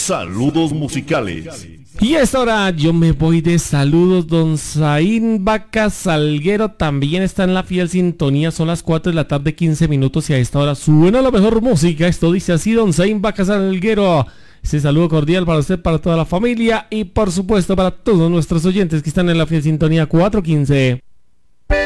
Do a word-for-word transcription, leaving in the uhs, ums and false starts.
Saludos musicales. Y a esta hora yo me voy de saludos. Don Zain Vaca Salguero también está en la fiel sintonía. Son las cuatro de la tarde, quince minutos, y a esta hora suena la mejor música. Esto dice así: Don Zain Vaca Salguero. Ese saludo cordial para usted, para toda la familia y por supuesto para todos nuestros oyentes que están en la fiel sintonía cuatrocientos quince.